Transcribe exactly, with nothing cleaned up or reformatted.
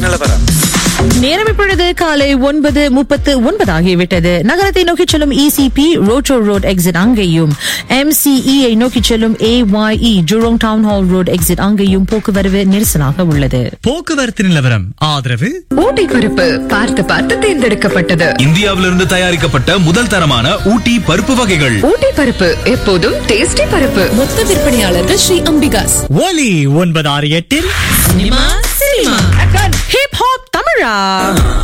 நிலவரம். நேரம் இப்பொழுது காலை ஒன்பது முப்பத்து ஒன்பது ஆகிவிட்டது. நகரத்தை நோக்கி செல்லும் இசிபி ரோட்டோ ரோட் எக்ஸிட் அங்கேயும், எம்சிஇ நோக்கி செல்லும் AYE Jurong town hall road exit அங்கேயும் போக்குவரவு நெரிசலாக உள்ளது. போக்குவரத்து நிலவரம் ஆதரவு ஊட்டி பருப்பு பார்த்து பார்த்து தேர்ந்தெடுக்கப்பட்டது. இந்தியாவிலிருந்து தயாரிக்கப்பட்ட முதல் தரமான ஊட்டி பருப்பு வகைகள். ஊட்டி பருப்பு எப்போதும் டேஸ்டி பருப்பு. மொத்த விற்பனையாளர்கள் ஸ்ரீ அம்பிகாஸ். ஒலி ஒன்பது ஆறு எட்டில் ஹிப் ஹாப் தமிழா.